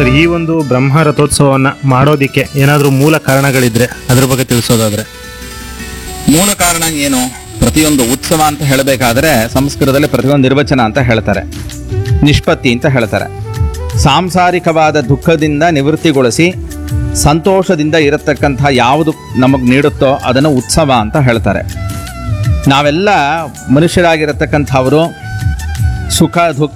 Sir, ಈ ಒಂದು ಬ್ರಹ್ಮ ರಥೋತ್ಸವವನ್ನ ಮಾಡೋದಿಕ್ಕೆ ಏನಾದರೂ ಮೂಲ ಕಾರಣಗಳಿದ್ರೆ ಅದ್ರ ಬಗ್ಗೆ ತಿಳಿಸೋದಾದ್ರೆ? ಮೂಲ ಕಾರಣ ಏನು? ಪ್ರತಿಯೊಂದು ಉತ್ಸವ ಅಂತ ಹೇಳಬೇಕಾದ್ರೆ ಸಂಸ್ಕೃತದಲ್ಲಿ ಪ್ರತಿಯೊಂದು ನಿರ್ವಚನ ಅಂತ ಹೇಳ್ತಾರೆ, ನಿಷ್ಪತ್ತಿ ಅಂತ ಹೇಳ್ತಾರೆ. ಸಾಂಸಾರಿಕವಾದ ದುಃಖದಿಂದ ನಿವೃತ್ತಿಗೊಳಿಸಿ ಸಂತೋಷದಿಂದ ಇರತಕ್ಕಂಥ ಯಾವುದು ನಮಗೆ ನೀಡುತ್ತೋ ಅದನ್ನು ಉತ್ಸವ ಅಂತ ಹೇಳ್ತಾರೆ. ನಾವೆಲ್ಲ ಮನುಷ್ಯರಾಗಿರತಕ್ಕಂಥವರು ಸುಖ ದುಃಖ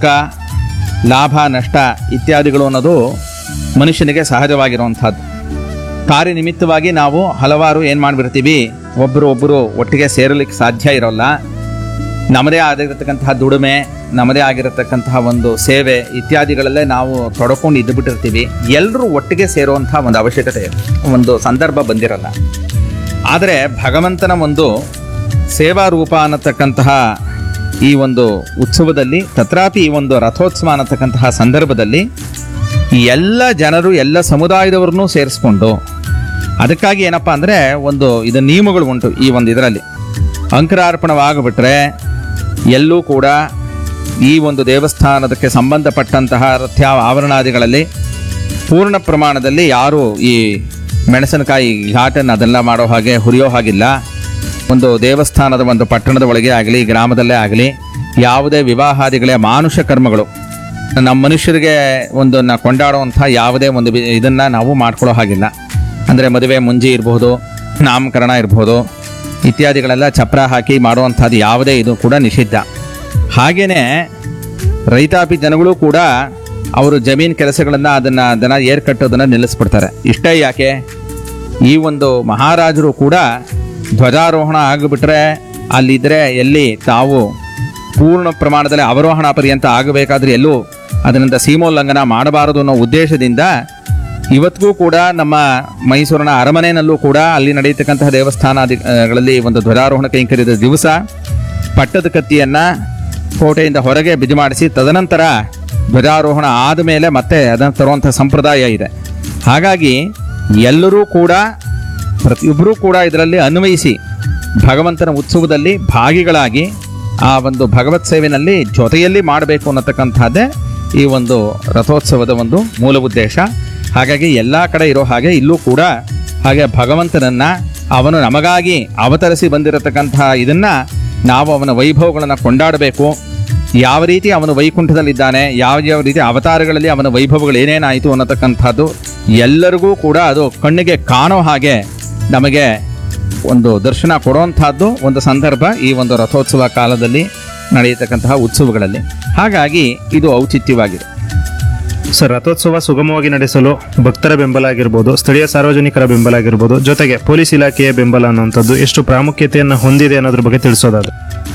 ಲಾಭ ನಷ್ಟ ಇತ್ಯಾದಿಗಳು ಅನ್ನೋದು ಮನುಷ್ಯನಿಗೆ ಸಹಜವಾಗಿರುವಂಥದ್ದು. ಕಾರ್ಯನಿಮಿತ್ತವಾಗಿ ನಾವು ಹಲವಾರು ಏನು ಮಾಡಿಬಿಡ್ತೀವಿ, ಒಬ್ಬರು ಒಟ್ಟಿಗೆ ಸೇರಲಿಕ್ಕೆ ಸಾಧ್ಯ ಇರೋಲ್ಲ. ನಮ್ಮದೇ ಆಗಿರತಕ್ಕಂತಹ ದುಡಿಮೆ, ನಮ್ಮದೇ ಆಗಿರತಕ್ಕಂತಹ ಒಂದು ಸೇವೆ ಇತ್ಯಾದಿಗಳಲ್ಲೇ ನಾವು ತೊಡ್ಕೊಂಡು ಇದ್ದುಬಿಟ್ಟಿರ್ತೀವಿ. ಎಲ್ಲರೂ ಒಟ್ಟಿಗೆ ಸೇರುವಂಥ ಒಂದು ಅವಶ್ಯಕತೆ, ಒಂದು ಸಂದರ್ಭ ಬಂದಿರಲ್ಲ. ಆದರೆ ಭಗವಂತನ ಒಂದು ಸೇವಾ ರೂಪ ಅನ್ನತಕ್ಕಂತಹ ಈ ಒಂದು ಉತ್ಸವದಲ್ಲಿ, ತತ್ರಾಪಿ ಈ ಒಂದು ರಥೋತ್ಸವ ಅನ್ನತಕ್ಕಂತಹ ಸಂದರ್ಭದಲ್ಲಿ ಎಲ್ಲ ಜನರು ಎಲ್ಲ ಸಮುದಾಯದವ್ರನ್ನೂ ಸೇರಿಸ್ಕೊಂಡು, ಅದಕ್ಕಾಗಿ ಏನಪ್ಪ ಅಂದರೆ ಒಂದು ಇದು ನಿಯಮಗಳು ಉಂಟು. ಈ ಒಂದು ಇದರಲ್ಲಿ ಅಂಕರಾರ್ಪಣವಾಗಿಬಿಟ್ರೆ ಎಲ್ಲೂ ಕೂಡ ಈ ಒಂದು ದೇವಸ್ಥಾನದಕ್ಕೆ ಸಂಬಂಧಪಟ್ಟಂತಹ ರಥ್ಯ ಆವರಣಾದಿಗಳಲ್ಲಿ ಪೂರ್ಣ ಪ್ರಮಾಣದಲ್ಲಿ ಯಾರು ಈ ಮೆಣಸಿನಕಾಯಿ ಘಾಟನ್ನು ಅದೆಲ್ಲ ಮಾಡೋ ಹಾಗೆ ಹುರಿಯೋ ಹಾಗಿಲ್ಲ. ಒಂದು ದೇವಸ್ಥಾನದ ಒಂದು ಪಟ್ಟಣದ ಒಳಗೆ ಆಗಲಿ ಗ್ರಾಮದಲ್ಲೇ ಆಗಲಿ ಯಾವುದೇ ವಿವಾಹಾದಿಗಳೇ ಮಾನುಷ ಕರ್ಮಗಳು ನಮ್ಮ ಮನುಷ್ಯರಿಗೆ ಒಂದು ಕೊಂಡಾಡುವಂಥ ಯಾವುದೇ ಒಂದು ಇದನ್ನು ನಾವು ಮಾಡ್ಕೊಳ್ಳೋ ಹಾಗಿಲ್ಲ. ಅಂದರೆ ಮದುವೆ ಮುಂಜಿ ಇರ್ಬೋದು, ನಾಮಕರಣ ಇರ್ಬೋದು ಇತ್ಯಾದಿಗಳೆಲ್ಲ ಚಪ್ರ ಹಾಕಿ ಮಾಡುವಂಥದ್ದು ಯಾವುದೇ ಇದು ಕೂಡ ನಿಷಿದ್ಧ. ಹಾಗೆಯೇ ರೈತಾಪಿ ಜನಗಳು ಕೂಡ ಅವರು ಜಮೀನು ಕೆಲಸಗಳನ್ನು ಅದನ್ನು ಏರ್ ಕಟ್ಟೋದನ್ನು ನಿಲ್ಲಿಸ್ಬಿಡ್ತಾರೆ. ಇಷ್ಟೇ ಯಾಕೆ, ಈ ಒಂದು ಮಹಾರಾಜರು ಕೂಡ ಧ್ವಜಾರೋಹಣ ಆಗಿಬಿಟ್ರೆ ಅಲ್ಲಿದ್ದರೆ ಎಲ್ಲಿ ತಾವು ಪೂರ್ಣ ಪ್ರಮಾಣದಲ್ಲಿ ಅವರೋಹಣ ಪರ್ಯಂತ ಆಗಬೇಕಾದ್ರೆ ಎಲ್ಲೂ ಅದರಿಂದ ಸೀಮೋಲ್ಲಂಘನ ಮಾಡಬಾರದು ಅನ್ನೋ ಉದ್ದೇಶದಿಂದ ಇವತ್ತಿಗೂ ಕೂಡ ನಮ್ಮ ಮೈಸೂರಿನ ಅರಮನೆಯಲ್ಲೂ ಕೂಡ ಅಲ್ಲಿ ನಡೆಯತಕ್ಕಂತಹ ದೇವಸ್ಥಾನಗಳಲ್ಲಿ ಒಂದು ಧ್ವಜಾರೋಹಣ ಕೈಂಕರ್ಯದ ದಿವಸ ಪಟ್ಟದ ಕತ್ತಿಯನ್ನು ಕೋಟೆಯಿಂದ ಹೊರಗೆ ಬಿಜಿ ಮಾಡಿಸಿ ತದನಂತರ ಧ್ವಜಾರೋಹಣ ಆದಮೇಲೆ ಮತ್ತೆ ಅದನ್ನು ತರುವಂಥ ಸಂಪ್ರದಾಯ ಇದೆ. ಹಾಗಾಗಿ ಎಲ್ಲರೂ ಕೂಡ ಪ್ರತಿಯೊಬ್ಬರೂ ಕೂಡ ಇದರಲ್ಲಿ ಅನ್ವಯಿಸಿ ಭಗವಂತನ ಉತ್ಸವದಲ್ಲಿ ಭಾಗಿಗಳಾಗಿ ಆ ಒಂದು ಭಗವತ್ ಸೇವೆಯಲ್ಲಿ ಜೊತೆಯಲ್ಲಿ ಮಾಡಬೇಕು ಅನ್ನತಕ್ಕಂಥದ್ದೇ ಈ ಒಂದು ರಥೋತ್ಸವದ ಒಂದು ಮೂಲ ಉದ್ದೇಶ. ಹಾಗಾಗಿ ಎಲ್ಲ ಕಡೆ ಇರೋ ಹಾಗೆ ಇಲ್ಲೂ ಕೂಡ ಹಾಗೆ ಭಗವಂತನನ್ನು ಅವನು ನಮಗಾಗಿ ಅವತರಿಸಿ ಬಂದಿರತಕ್ಕಂತಹ ಇದನ್ನು ನಾವು ಅವನ ವೈಭವಗಳನ್ನು ಕೊಂಡಾಡಬೇಕು. ಯಾವ ರೀತಿ ಅವನು ವೈಕುಂಠದಲ್ಲಿದ್ದಾನೆ, ಯಾವ ರೀತಿ ಅವತಾರಗಳಲ್ಲಿ ಅವನ ವೈಭವಗಳು ಏನೇನಾಯಿತು ಅನ್ನತಕ್ಕಂಥದ್ದು ಎಲ್ಲರಿಗೂ ಕೂಡ ಅದು ಕಣ್ಣಿಗೆ ಕಾಣೋ ಹಾಗೆ ನಮಗೆ ಒಂದು ದರ್ಶನ ಕೊಡುವಂಥದ್ದು ಒಂದು ಸಂದರ್ಭ ಈ ಒಂದು ರಥೋತ್ಸವ ಕಾಲದಲ್ಲಿ ನಡೆಯತಕ್ಕಂತಹ ಉತ್ಸವಗಳಲ್ಲಿ. ಹಾಗಾಗಿ ಇದು ಔಚಿತ್ಯವಾಗಿದೆ. ಸರ್, ರಥೋತ್ಸವ ಸುಗಮವಾಗಿ ನಡೆಸಲು ಭಕ್ತರ ಬೆಂಬಲ ಆಗಿರ್ಬೋದು, ಸ್ಥಳೀಯ ಸಾರ್ವಜನಿಕರ ಬೆಂಬಲ ಆಗಿರ್ಬೋದು, ಜೊತೆಗೆ ಪೊಲೀಸ್ ಇಲಾಖೆಯ ಬೆಂಬಲ ಅನ್ನುವಂಥದ್ದು ಎಷ್ಟು ಪ್ರಾಮುಖ್ಯತೆಯನ್ನು ಹೊಂದಿದೆ ಅನ್ನೋದ್ರ ಬಗ್ಗೆ ತಿಳಿಸೋದಾದ್ರೆ?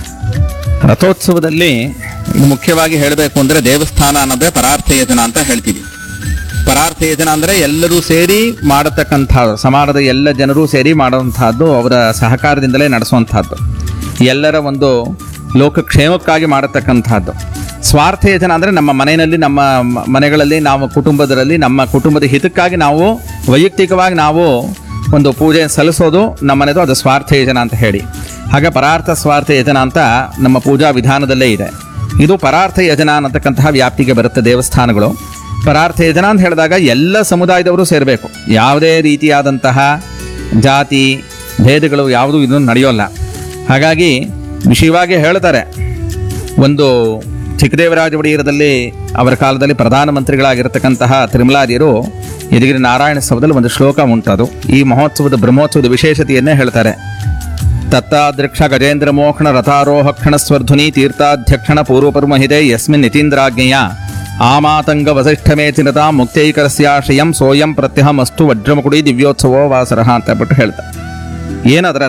ರಥೋತ್ಸವದಲ್ಲಿ ಮುಖ್ಯವಾಗಿ ಹೇಳಬೇಕು ಅಂದರೆ ದೇವಸ್ಥಾನ ಅನ್ನೋದೇ ಪರಾರ್ಥ ಯೋಜನ ಅಂತ ಹೇಳ್ತೀವಿ. ಪರಾರ್ಥ ಯೋಜನ ಅಂದರೆ ಎಲ್ಲರೂ ಸೇರಿ ಮಾಡತಕ್ಕಂಥ, ಸಮಾಜದ ಎಲ್ಲ ಜನರೂ ಸೇರಿ ಮಾಡುವಂತಹದ್ದು, ಅವರ ಸಹಕಾರದಿಂದಲೇ ನಡೆಸುವಂತಹದ್ದು, ಎಲ್ಲರ ಒಂದು ಲೋಕಕ್ಷೇಮಕ್ಕಾಗಿ ಮಾಡತಕ್ಕಂಥದ್ದು. ಸ್ವಾರ್ಥ ಯೋಜನ ಅಂದರೆ ನಮ್ಮ ಮನೆಯಲ್ಲಿ, ನಮ್ಮ ಮನೆಗಳಲ್ಲಿ, ನಾವು ಕುಟುಂಬದಲ್ಲಿ, ನಮ್ಮ ಕುಟುಂಬದ ಹಿತಕ್ಕಾಗಿ ನಾವು ವೈಯಕ್ತಿಕವಾಗಿ ನಾವು ಒಂದು ಪೂಜೆ ಸಲ್ಲಿಸೋದು ನಮ್ಮನೆದು, ಅದು ಸ್ವಾರ್ಥ ಯೋಜನ ಅಂತ ಹೇಳಿ. ಹಾಗೆ ಪರಾರ್ಥ ಸ್ವಾರ್ಥ ಯೋಜನ ಅಂತ ನಮ್ಮ ಪೂಜಾ ವಿಧಾನದಲ್ಲೇ ಇದೆ. ಇದು ಪರಾರ್ಥ ಯೋಜನ ಅನ್ನತಕ್ಕಂತಹ ವ್ಯಾಪ್ತಿಗೆ ಬರುತ್ತೆ ದೇವಸ್ಥಾನಗಳು. ಪರಾರ್ಥ ಯೋಜನ ಅಂತ ಹೇಳಿದಾಗ ಎಲ್ಲ ಸಮುದಾಯದವರು ಸೇರಬೇಕು. ಯಾವುದೇ ರೀತಿಯಾದಂತಹ ಜಾತಿ ಭೇದಗಳು ಯಾವುದೂ ಇದನ್ನು ನಡೆಯೋಲ್ಲ. ಹಾಗಾಗಿ ವಿಷಯವಾಗಿ ಹೇಳ್ತಾರೆ, ಒಂದು ಚಿಕ್ಕದೇವರಾಜ ಒಡೆಯರದಲ್ಲಿ ಅವರ ಕಾಲದಲ್ಲಿ ಪ್ರಧಾನಮಂತ್ರಿಗಳಾಗಿರ್ತಕ್ಕಂತಹ ತಿರುಮಲಾದಿಯರು ಯದುಗಿರಿ ನಾರಾಯಣ ಸಭದಲ್ಲಿ ಒಂದು ಶ್ಲೋಕ ಉಂಟದು ಈ ಮಹೋತ್ಸವದ ಬ್ರಹ್ಮೋತ್ಸವದ ವಿಶೇಷತೆಯನ್ನೇ ಹೇಳ್ತಾರೆ. ತತ್ತಾದೃಕ್ಷ ಗಜೇಂದ್ರ ಮೋಕ್ಷಣ ರಥಾರೋಹಕ್ಷಣ ಸ್ವರ್ಧುನಿ ತೀರ್ಥಾಧ್ಯಕ್ಷಣ ಪೂರ್ವಪರ್ಮಹಿದೆ ಯಸ್ಮಿನ್ ನಿತೀಂದ್ರಾಜ್ಞೆಯ ಆಮಾತಂಗ ವಸಿಷ್ಠಮೇ ಚಿನತಾ ಮುಕ್ತೈಕರಸ್ಯಾಶಯಂ ಸೋಯಂ ಪ್ರತ್ಯಹಮಸ್ತು ವಜ್ರಮುಕುಡಿ ದಿವ್ಯೋತ್ಸವೋ ವಾಸರಹ ಅಂತ ಬಿಟ್ಟು ಹೇಳ್ತಾರೆ. ಏನದರ